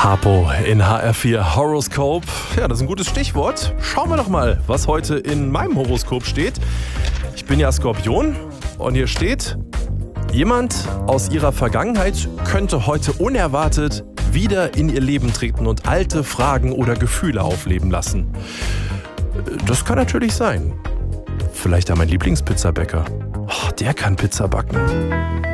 Harpo in HR4 Horoskop. Ja, das ist ein gutes Stichwort. Schauen wir doch mal, was heute in meinem Horoskop steht. Ich bin ja Skorpion und hier steht: Jemand aus ihrer Vergangenheit könnte heute unerwartet wieder in ihr Leben treten und alte Fragen oder Gefühle aufleben lassen. Das kann natürlich sein. Vielleicht ja mein Lieblingspizzabäcker. Oh, der kann Pizza backen.